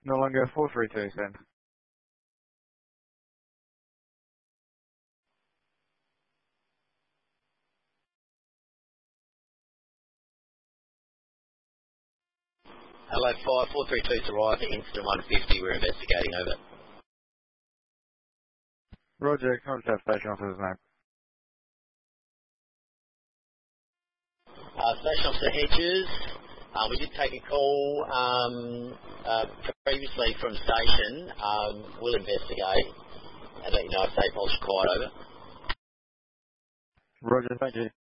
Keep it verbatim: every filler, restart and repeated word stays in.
No longer four three two, send. Hello, five four three two's arrived at Instant one fifty. We're investigating, over. Roger, contact station officer's name. Uh, Station Officer Hedges, um, we did take a call um, uh, previously from station. Um, we'll investigate and let you know if safe holds required, over. Roger, thank you.